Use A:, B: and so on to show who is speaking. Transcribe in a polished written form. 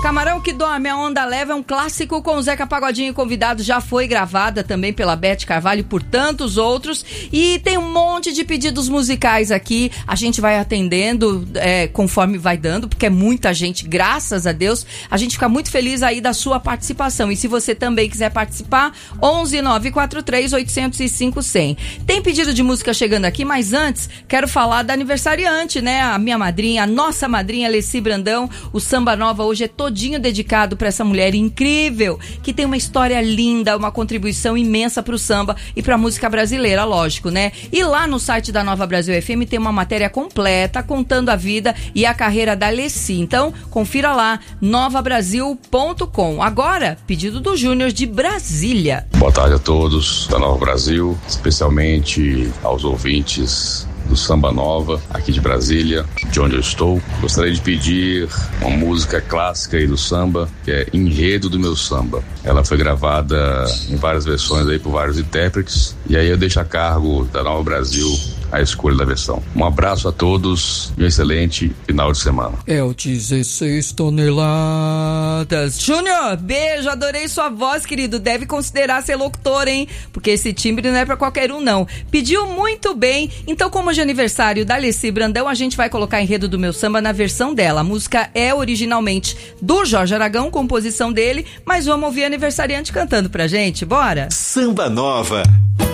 A: Camarão que Dorme, a Onda Leva é um clássico com o Zeca Pagodinho convidado, já foi gravada também pela Beth Carvalho e por tantos outros, e tem um monte de pedidos musicais aqui, a gente vai atendendo conforme vai dando, porque é muita gente, graças a Deus, a gente fica muito feliz aí da sua participação, e se você também quiser participar, 11 943 805 100. Tem pedido de música chegando aqui, mas antes, quero falar da aniversariante, né, a minha madrinha, a nossa madrinha Alessi Brandão. O Samba Nova hoje é todinho dedicado para essa mulher incrível, que tem uma história linda, uma contribuição imensa pro samba e pra música brasileira, lógico, né? E lá no site da Nova Brasil FM tem uma matéria completa contando a vida e a carreira da Alessi. Então, confira lá, novabrasil.com. Agora, pedido do Júnior de Brasília.
B: Boa tarde a todos da Nova Brasil, especialmente aos ouvintes do Samba Nova, aqui de Brasília, de onde eu estou. Gostaria de pedir uma música clássica aí do samba, que é Enredo do Meu Samba. Ela foi gravada em várias versões aí por vários intérpretes, e aí eu deixo a cargo da Nova Brasil a escolha da versão. Um abraço a todos e um excelente final de semana.
A: É o 16 toneladas. Júnior, beijo, adorei sua voz, querido. Deve considerar ser locutor, hein? Porque esse timbre não é pra qualquer um, não. Pediu muito bem. Então, como hoje é aniversário da Alessi Brandão, a gente vai colocar Enredo do Meu Samba na versão dela. A música é originalmente do Jorge Aragão, composição dele, mas vamos ouvir a aniversariante cantando pra gente. Bora?
C: Samba Nova.